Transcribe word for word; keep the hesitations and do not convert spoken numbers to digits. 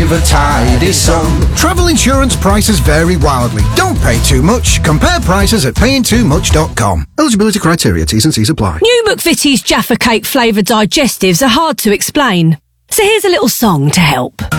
save a tidy sum. Travel insurance prices vary wildly. Don't pay too much. Compare prices at paying too much dot com. Eligibility criteria, T's and C's apply. New McVitie's Jaffa Cake flavoured digestives are hard to explain. So here's a little song to help.